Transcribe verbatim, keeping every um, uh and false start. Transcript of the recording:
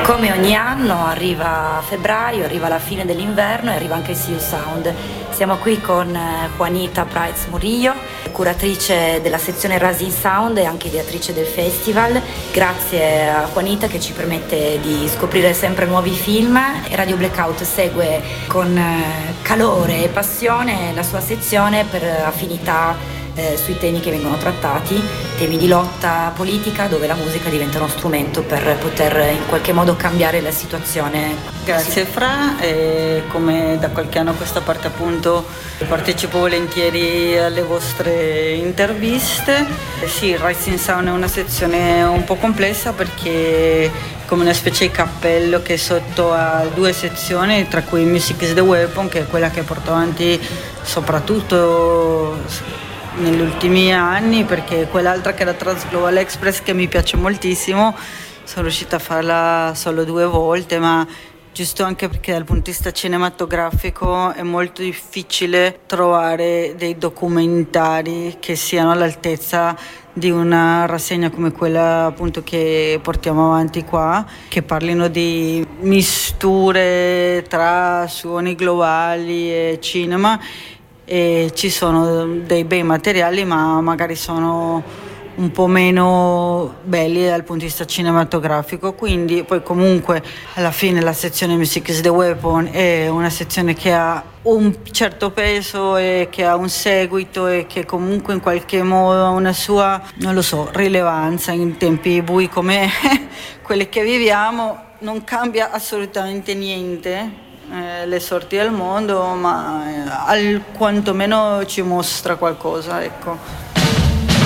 Come ogni anno arriva febbraio, arriva la fine dell'inverno e arriva anche il See You Sound. Siamo qui con Juanita Prats Murillo, curatrice della sezione Rising Sound e anche ideatrice del festival. Grazie a Juanita che ci permette di scoprire sempre nuovi film e Radio Blackout segue con calore e passione la sua sezione per affinità Eh, sui temi che vengono trattati, temi di lotta politica dove la musica diventa uno strumento per poter in qualche modo cambiare la situazione. Grazie Fra, e come da qualche anno a questa parte appunto partecipo volentieri alle vostre interviste. Eh sì, Rising Sound è una sezione un po' complessa perché come una specie di cappello che sotto ha due sezioni, tra cui Music is the Weapon, che è quella che porto avanti soprattutto negli ultimi anni, perché quell'altra che era Trans Global Express, che mi piace moltissimo, sono riuscita a farla solo due volte, ma giusto anche perché dal punto di vista cinematografico è molto difficile trovare dei documentari che siano all'altezza di una rassegna come quella appunto che portiamo avanti qua, che parlino di misture tra suoni globali e cinema. E ci sono dei bei materiali, ma magari sono un po' meno belli dal punto di vista cinematografico, quindi poi comunque alla fine la sezione Music is the Weapon è una sezione che ha un certo peso e che ha un seguito e che comunque in qualche modo ha una sua, non lo so, rilevanza in tempi bui come quelli che viviamo. Non cambia assolutamente niente Eh, le sorti del mondo, ma eh, al quantomeno ci mostra qualcosa, ecco.